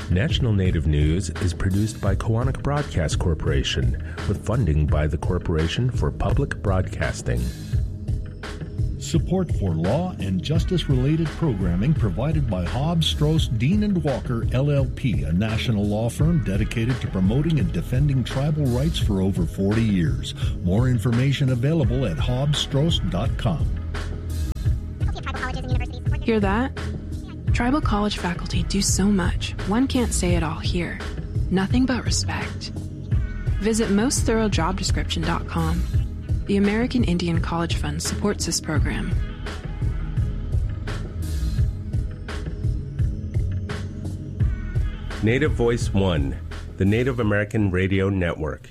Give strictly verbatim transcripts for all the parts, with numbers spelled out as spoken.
National Native News is produced by Koahnic Broadcast Corporation with funding by the Corporation for Public Broadcasting. Support for law and justice-related programming provided by Hobbs, Strauss, Dean and Walker, L L P, a national law firm dedicated to promoting and defending tribal rights for over forty years. More information available at hobbs strauss dot com. Hear that? Tribal college faculty do so much, one can't say it all here. Nothing but respect. Visit most thorough job description dot com. The American Indian College Fund supports this program. Native Voice One, the Native American Radio Network.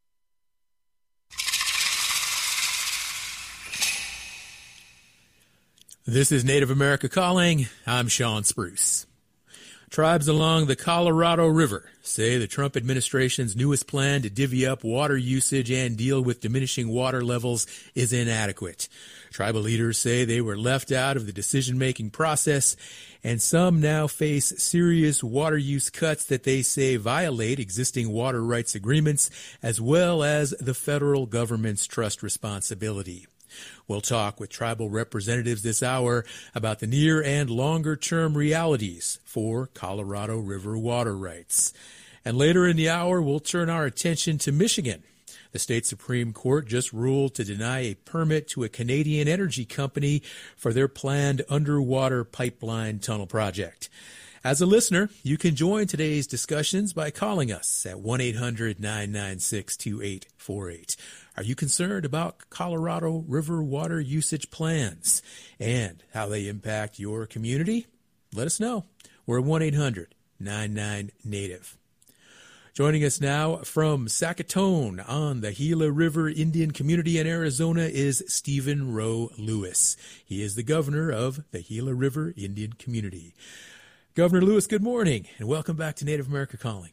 This is Native America Calling. I'm Sean Spruce. Tribes along the Colorado River say the Trump administration's newest plan to divvy up water usage and deal with diminishing water levels is inadequate. Tribal leaders say they were left out of the decision-making process, and some now face serious water use cuts that they say violate existing water rights agreements as well as the federal government's trust responsibility. We'll talk with tribal representatives this hour about the near and longer-term realities for Colorado River water rights. And later in the hour, we'll turn our attention to Michigan. The state Supreme Court just ruled to deny a permit to a Canadian energy company for their planned underwater pipeline tunnel project. As a listener, you can join today's discussions by calling us at one eight hundred nine nine six two eight four eight. Are you concerned about Colorado River water usage plans and how they impact your community? Let us know. We're at one eight hundred nine nine native. Joining us now from Sackatone on the Gila River Indian Community in Arizona is Stephen Rowe Lewis. He is the governor of the Gila River Indian Community. Governor Lewis, good morning, and welcome back to Native America Calling.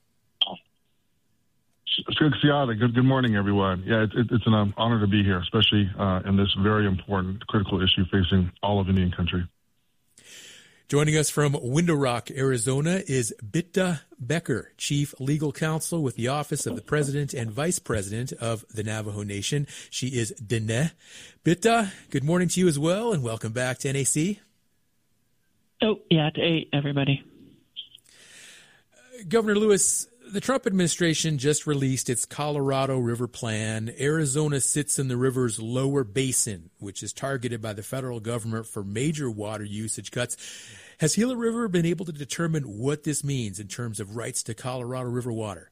Good, good morning, everyone. Yeah, it, it, it's an honor to be here, especially uh, in this very important, critical issue facing all of Indian country. Joining us from Window Rock, Arizona, is Bitta Becker, Chief Legal Counsel with the Office of the President and Vice President of the Navajo Nation. She is Dene. Bitta, good morning to you as well, and welcome back to N A C. Oh, yeah, to eight, everybody. Uh, Governor Lewis, the Trump administration just released its Colorado River Plan. Arizona sits in the river's lower basin, which is targeted by the federal government for major water usage cuts. Has Gila River been able to determine what this means in terms of rights to Colorado River water?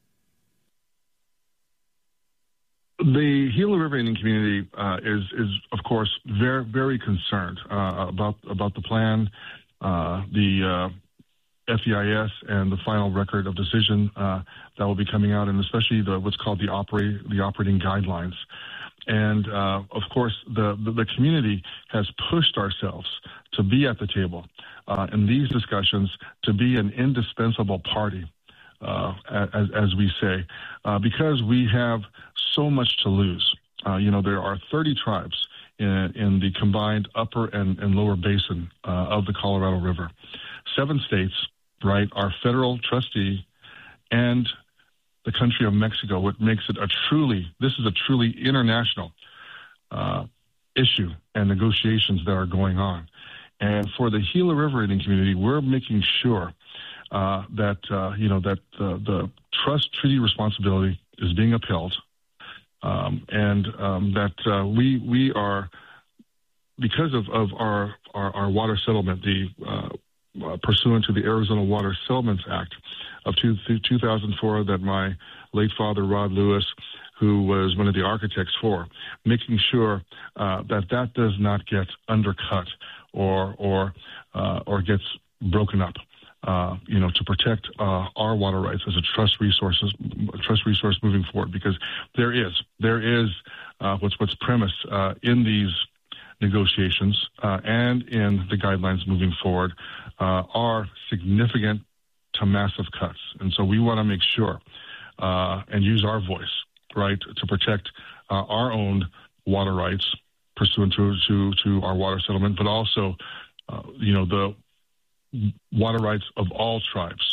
The Gila River Indian community uh, is, is, of course, very, very concerned uh, about about the plan, uh, the uh, F E I S, and the final record of decision uh, that will be coming out, and especially the what's called the operate the operating guidelines. And uh, of course, the, the the community has pushed ourselves to be at the table uh, in these discussions, to be an indispensable party. Uh, as, as we say, uh, because we have so much to lose. Uh, you know, there are thirty tribes in, in the combined upper and, and lower basin uh, of the Colorado River. Seven states, right, are federal trustee, and the country of Mexico, what makes it a truly, this is a truly international uh, issue and negotiations that are going on. And for the Gila River Indian community, we're making sure Uh, that, uh, you know, that uh, the trust treaty responsibility is being upheld, um, and um, that uh, we we are, because of, of our, our, our water settlement, the uh, uh, pursuant to the Arizona Water Settlements Act of two, two thousand four that my late father, Rod Lewis, who was one of the architects for, making sure uh, that that does not get undercut or, or, uh, or gets broken up. Uh, you know, to protect uh, our water rights as a trust resources, trust resource moving forward, because there is, there is uh, what's what's premised uh, in these negotiations uh, and in the guidelines moving forward uh, are significant to massive cuts, and so we want to make sure uh, and use our voice, right, to protect uh, our own water rights pursuant to to, to our water settlement, but also, uh, you know, the water rights of all tribes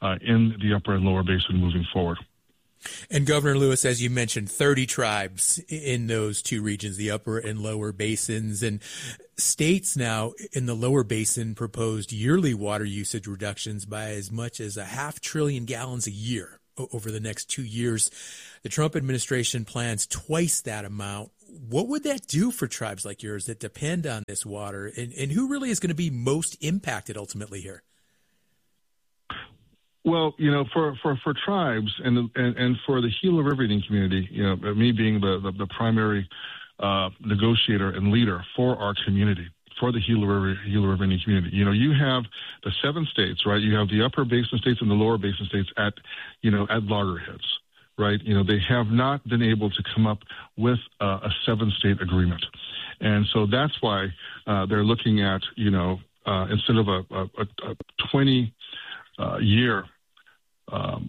uh, in the upper and lower basin moving forward. And Governor Lewis, as you mentioned, thirty tribes in those two regions, the upper and lower basins, and states now in the lower basin proposed yearly water usage reductions by as much as a half trillion gallons a year over the next two years. The Trump administration plans twice that amount. What would that do for tribes like yours that depend on this water, and, and who really is going to be most impacted ultimately here? Well, you know, for, for, for tribes and, and and for the Gila River Indian community, you know, me being the, the, the primary uh, negotiator and leader for our community, for the Gila River, Gila River Indian community, you know, you have the seven states, right? You have the upper basin states and the lower basin states at, you know, at loggerheads, right? You know, they have not been able to come up with a, a seven-state agreement. And so that's why uh, they're looking at, you know, uh, instead of a, a, a twenty-year Um,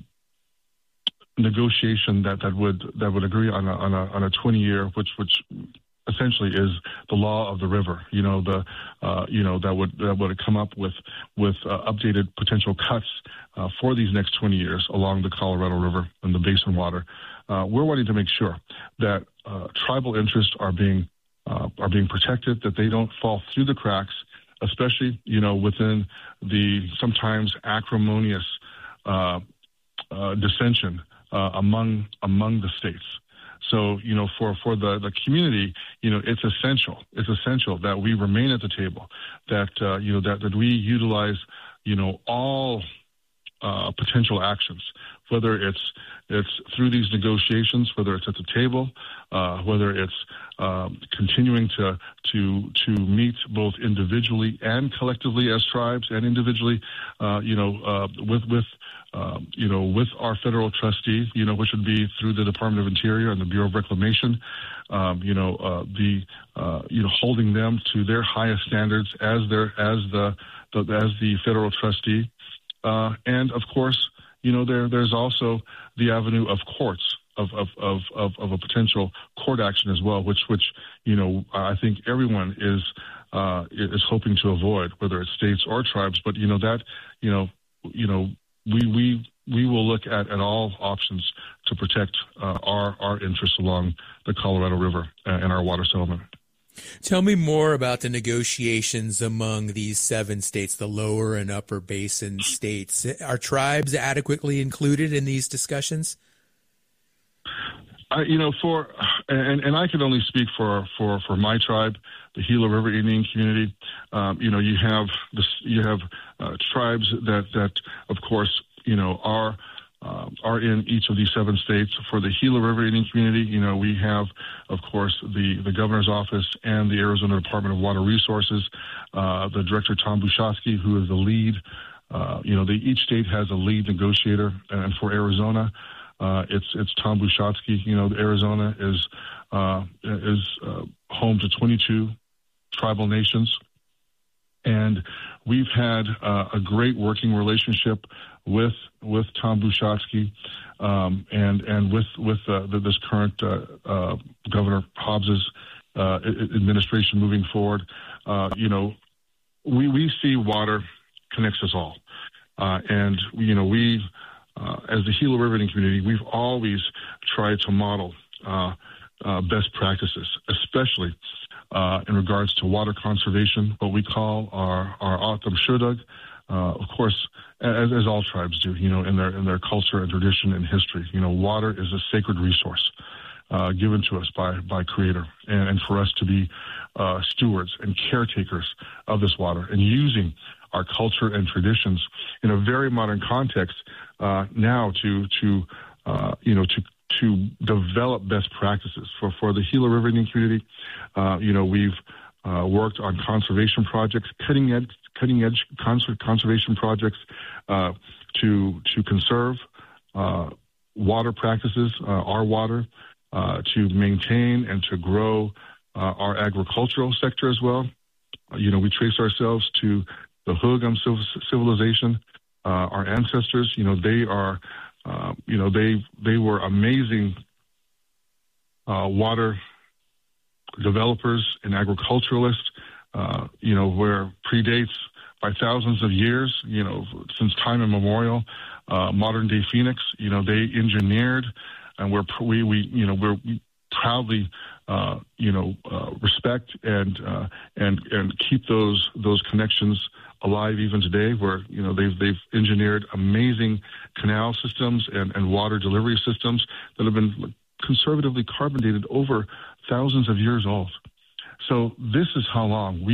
negotiation that, that would that would agree on a on a on a twenty year, which which essentially is the law of the river. You know the uh, you know that would that would come up with with uh, updated potential cuts uh, for these next twenty years along the Colorado River and the basin water. Uh, we're wanting to make sure that uh, tribal interests are being uh, are being protected, that they don't fall through the cracks, especially you know within the sometimes acrimonious Uh, uh, dissension uh, among among the states. So, you know, for, for the, the community, you know, it's essential. It's essential that we remain at the table, that, uh, you know, that, that we utilize, you know, all uh, potential actions, whether it's it's through these negotiations, whether it's at the table, uh, whether it's um, continuing to to to meet both individually and collectively as tribes, and individually, uh, you know, uh, with with um, you know with our federal trustee, you know, which would be through the Department of Interior and the Bureau of Reclamation, um, you know, uh, the uh, you know holding them to their highest standards as their as the, the as the federal trustee, uh, and of course, you know, there there's also the avenue of courts, of of, of, of, of a potential court action as well, which which you know I think everyone is uh, is hoping to avoid, whether it's states or tribes. But you know that you know you know we we we will look at, at all options to protect uh, our our interests along the Colorado River and our water settlement. Tell me more about the negotiations among these seven states, the lower and upper basin states. Are tribes adequately included in these discussions? Uh, you know, for and, and I can only speak for, for, for my tribe, the Gila River Indian community. Um, you know, you have this, you have uh, tribes that that of course you know are. Uh, are in each of these seven states. For the Gila River Indian community, you know, we have, of course, the, the governor's office and the Arizona Department of Water Resources, uh, the director, Tom Bushosky, who is the lead. Uh, you know, the, each state has a lead negotiator, and for Arizona, uh, it's it's Tom Bushosky. You know, Arizona is uh, is uh, home to twenty-two tribal nations, and we've had uh, a great working relationship with with Tom Bushosky um, and and with with uh, the, this current uh, uh, Governor Hobbs's uh, administration moving forward. Uh, you know, we we see water connects us all, uh, and you know we uh, as the Gila River Indian community, we've always tried to model uh, uh, best practices, especially uh, in regards to water conservation, what we call our our Atam Shudag. Uh, of course, as, as all tribes do, you know, in their in their culture and tradition and history, you know, water is a sacred resource uh, given to us by by Creator, and, and for us to be uh, stewards and caretakers of this water, and using our culture and traditions in a very modern context uh, now to to uh, you know to to develop best practices for for the Gila River Indian community. Uh, you know, we've uh, worked on conservation projects, cutting edge. cutting edge conservation projects uh, to to conserve uh, water practices, uh, our water, uh, to maintain and to grow uh, our agricultural sector as well. Uh, you know, we trace ourselves to the Hugam civilization. Uh, our ancestors, you know, they are, uh, you know, they they were amazing uh, water developers and agriculturalists. Uh, you know, where predates by thousands of years, you know, since time immemorial. Uh, modern day Phoenix, you know, they engineered, and we're we we you know we're we proudly uh, you know uh, respect and uh, and and keep those those connections alive even today. Where you know they've they've engineered amazing canal systems and, and water delivery systems that have been conservatively carbon dated over thousands of years old. So this is how long we